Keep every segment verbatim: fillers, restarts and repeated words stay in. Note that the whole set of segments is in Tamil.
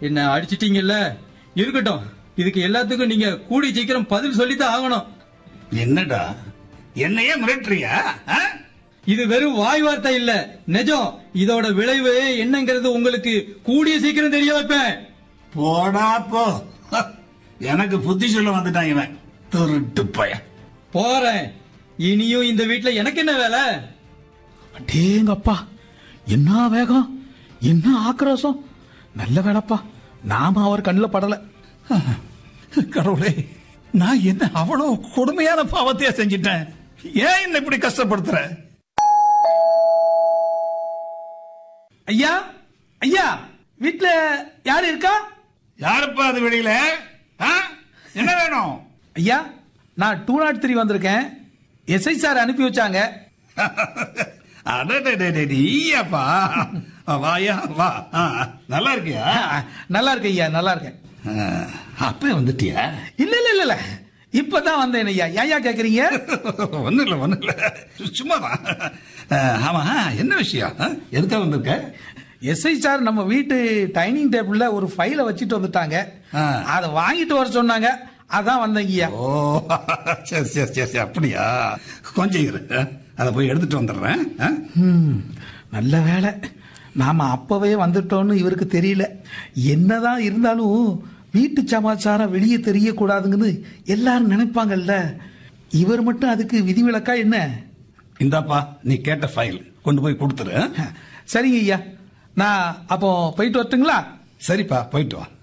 என்ன அடிச்சிட்டீங்கல்ல, இருக்கட்டும். இதுக்கு எல்லாத்துக்கும் நீங்க கூடி சீக்கிரம் பதில் சொல்லித்தான் ஆகணும். என்னடா என்னையே மிரட்டுறியா? இது வெறும் வாய் வார்த்தை இல்ல, நிஜம். இதோட விளைவு என்னங்கிறது உங்களுக்கு கூடிய சீக்கிரம் தெரிய வைப்பேன். போடா போ. எனக்கு புத்தி சொல்ல வந்துட்டான் இவன் திருட்டு பையன். போறேன். இனியும் இந்த வீட்டுல எனக்கு என்ன வேலை? அடேங்கப்பா, என்ன வேகம், என்ன ஆக்ரோஷம். நல்ல வேலைப்பா, நாம அவர் கண்ணில் படல. கடவுளே, நான் என்ன அவ்வளவு கொடுமையான பாவத்தையா செஞ்சிட்டேன்? ஏன் என்ன இப்படி கஷ்டப்படுத்துற? ஐயா, ஐயா, வீட்டுல யாரு இருக்கா? யாருப்பா அது வெளியில? என்ன வேணும்? ஐயா, நான் டூ நாட் த்ரீ வந்திருக்கேன். எஸ்ஐ சார் அனுப்பி வச்சாங்க. அடடா, வாயா வா. நல்லா இருக்கியா? நல்லா இருக்கு ஐயா, நல்லா இருக்கேன். அப்ப வந்துட்டியா? இல்ல இல்ல இல்ல, இப்பதான் வந்தேன் ஐயா. ஏயா கேக்குறீங்க? ஒண்ணு இல்ல ஒண்ணு இல்ல, சும்மாதான். ஆமா, என்ன விஷயம்? எதுக்காக வந்திருக்க? எஸ்ஐ சார் நம்ம வீட்டு டைனிங் டேபிள்ல ஒரு ஃபைலை வச்சுட்டு வந்துட்டாங்க. அதை வாங்கிட்டு வர சொன்னாங்க, அதான் வந்தேங்கய்யா. ஓ சரி சரி சரி சரி, அப்படியா? கொஞ்சம் இரு, அதை போய் எடுத்துட்டு வந்துடுறேன். நல்ல வேலை, நாம அப்பவே வந்துட்டோம்னு இவருக்கு தெரியல. என்னதான் இருந்தாலும் வீட்டு சமாச்சாரம் வெளியே தெரியக்கூடாதுங்கன்னு எல்லாரும் நினைப்பாங்கல்ல. இவர் மட்டும் அதுக்கு விதிவிலக்கா என்ன? இந்தாப்பா, நீ கேட்ட ஃபைல் கொண்டு போய் கொடுத்துரு. சரிங்க ஐயா, நான் அப்போ போயிட்டு வரட்டுங்களா? சரிப்பா, போயிட்டு வா.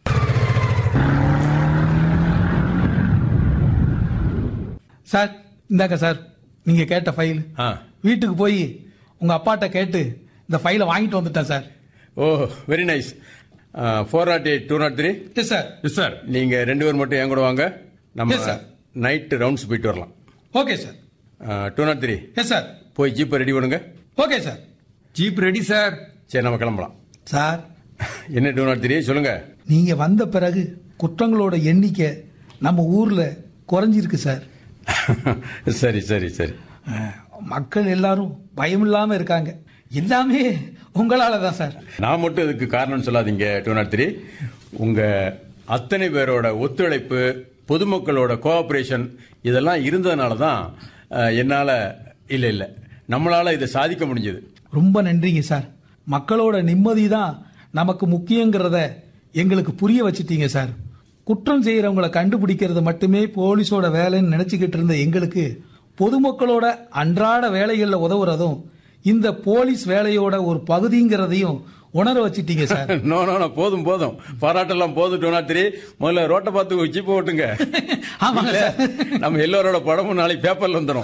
சார், இந்தாக்க சார், நீங்க கேட்ட ஃபைல். வீட்டுக்கு போய் உங்க அப்பாட்ட கேட்டு இந்த ஃபைலை வாங்கிட்டு வந்துட்டேன் sir. O, very nice. Four not eight two not three yes sir. Yes sir. நீங்க ரெண்டு பேர் மட்டும் என் கூட வாங்க, நம்ம Yes, sir. நைட் ரவுண்ட்ஸ் போயிட்டு வரலாம். Okay sir. Two not three yes sir. போய் ஜீப்பை ரெடி பண்ணுங்க. Okay sir. Jeep ready sir. சரி, நம்ம கிளம்பலாம். சார், என்ன டூ நாட் த்ரீ சொல்லுங்க. நீங்க வந்த பிறகு குற்றங்களோட எண்ணிக்கை நம்ம ஊர்ல குறைஞ்சிருக்கு சார். சரி சரி சரி. மக்கள் எல்லாரும் பயம் இல்லாம இருக்காங்க. எல்லாமே உங்களால தான் சார். நான் மட்டும் இதுக்கு காரணம் சொல்லாதீங்க டூ நாட் த்ரீ. உங்க அத்தனை பேரோட ஒத்துழைப்பு, பொதுமக்களோட கோஆபரேஷன் இதெல்லாம் இருந்ததுனால தான் என்னால இல்ல இல்ல நம்மளால இதை சாதிக்க முடிஞ்சது. ரொம்ப நன்றிங்க சார். மக்களோட நிம்மதி தான் நமக்கு முக்கியங்கிறத எங்களுக்கு புரிய வச்சிட்டீங்க சார். குற்றம் செய்யறவங்களை கண்டுபிடிக்கிறது மட்டுமே போலீஸோட வேலைன்னு நினைச்சுக்கிட்டு இருந்த எங்களுக்கு பொதுமக்களோட அன்றாட வேலைகள்ல உதவுறதும் இந்த போலீஸ் வேலையோட ஒரு பகுதிங்கிறதையும் உணர வச்சிட்டீங்க சார். நோ நோ நோ, போதும் போதும், பாராட்டெல்லாம் போதும் டூ நாட் த்ரீ. முதல்ல ரோட்டை பார்த்து ஜீப் ஓட்டுங்க. ஆமாங்க சார். நம்ம எல்லாரோட படமும் நாளைக்கு பேப்பர்ல வந்துடும்.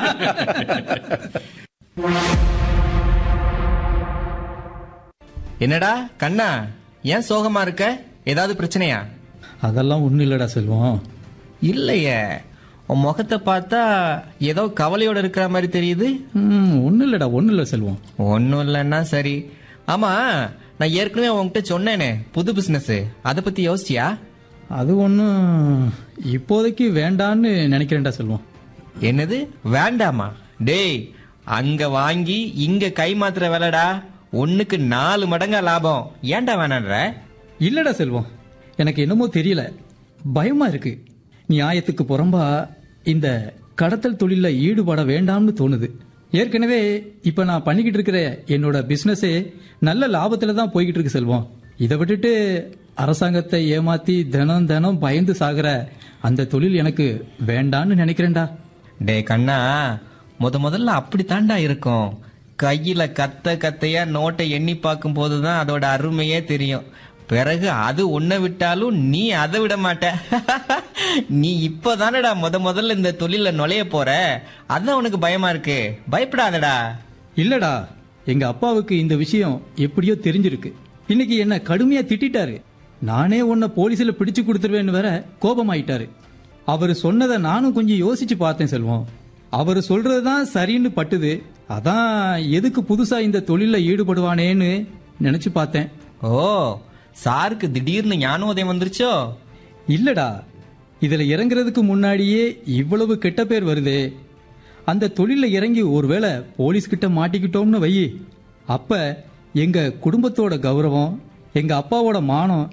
என்னடா கண்ணா, ஏன் சோகமா இருக்க? ஏதாவது பிரச்சனையா? அதெல்லாம் ஒண்ணு இல்லடா செல்வம். இல்லையே, உன் முகத்தை பார்த்தா ஏதோ கவலையோட இருக்கிற மாதிரி தெரியுது. ஒண்ணு இல்லடா, ஒண்ணு இல்ல செல்வம். ஒன்னும் இல்லைன்னா சரி. ஆமா, நான் ஏற்கனவே உன்கிட்ட சொன்னேனே புது பிசினஸ், அதை பத்தி யோசிச்சியா? அது ஒன்னும் இப்போதைக்கு வேண்டான்னு நினைக்கிறேன்டா செல்வம். என்னது வேண்டாமா? டேய், அங்க வாங்கி இங்க கை மாத்துற வேலைடா. ஒண்ணுக்கு நாலு மடங்கா லாபம். ஏன்டா வேணான்ற? இல்லடா செல்வம், எனக்கு என்னமோ தெரியல, பயமா இருக்கு. நியாயத்துக்கு புறம்பா இந்த கடத்தல் தொழில ஈடுபட வேண்டாம்னு தோணுது. ஏற்கனவே இப்ப நான் பண்ணிக்கிட்டு இருக்கிற என்னோட பிசினஸே நல்ல லாபத்துல தான் போய்கிட்டு இருக்கு செல்வம். இதை விட்டுட்டு அரசாங்கத்தை ஏமாத்தி தினம் தினம் பயந்து சாகுற அந்த தொழில் எனக்கு வேண்டான்னு நினைக்கிறேன்டா. டே கண்ணா, முத முதல்ல அப்படி தாண்டா இருக்கும். கையில கத்த கத்தையா நோட்டை எண்ணி பார்க்கும் போதுதான் அதோட அருமையே தெரியும். பிறகு அது உன்னை விட்டாலும் நீ அதை விட மாட்ட. நீ இப்பதானடா முத முதல்ல இந்த தொழில நுழைய போற, அதான் உனக்கு பயமா இருக்கு. பயப்படாதடா. இல்லடா, எங்க அப்பாவுக்கு இந்த விஷயம் எப்படியோ தெரிஞ்சிருக்கு. இன்னைக்கு என்ன கடுமையா திட்டாரு. நானே உன்னை போலீஸ்ல பிடிச்சு கொடுத்துருவேன்னு வேற கோபமாயிட்டாரு. அவரு சொன்னதை நானும் கொஞ்சம் யோசிச்சு பார்த்தேன் செல்வம். அவரு சொல்றதுதான் சரின்னு பட்டுது. அதான் எதுக்கு புதுசா இந்த தொழில ஈடுபடுவானேன்னு நினைச்சு பார்த்தேன். ஓ, சாருக்கு திடீர்னு ஞானோதயம் வந்துருச்சோ? இல்லடா, இதுல இறங்குறதுக்கு முன்னாடியே இவ்வளவு கெட்ட பேர் வருதே. அந்த தொழில இறங்கி ஒருவேளை போலீஸ் கிட்ட மாட்டிக்கிட்டோம்னு வை, அப்ப எங்க குடும்பத்தோட கௌரவம், எங்க அப்பாவோட மானம்